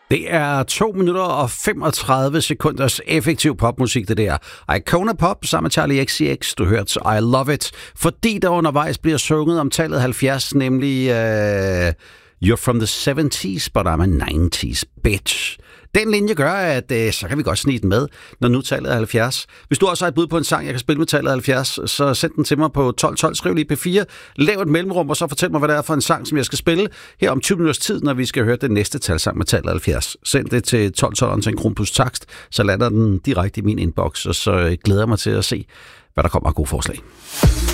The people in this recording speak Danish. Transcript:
Det er 2 minutter og 35 sekunders effektiv popmusik, det der. Icona Pop sammen med Charlie XCX, du hørte I Love It, fordi der undervejs bliver sunget om tallet 70, nemlig You're from the 70s, but I'm a 90s bitch. Den linje gør, at så kan vi godt snige den med, når nu tallet er 70. Hvis du også har et bud på en sang, jeg kan spille med tallet 70, så send den til mig på 1212, skriv lige P4, lav et mellemrum, og så fortæl mig, hvad det er for en sang, som jeg skal spille her om 20 minutters tid, når vi skal høre den næste talsang med tallet 70. Send det til 1212 til en kron plus takst, så lander den direkte i min inbox, og så glæder jeg mig til at se, hvad der kommer af gode forslag.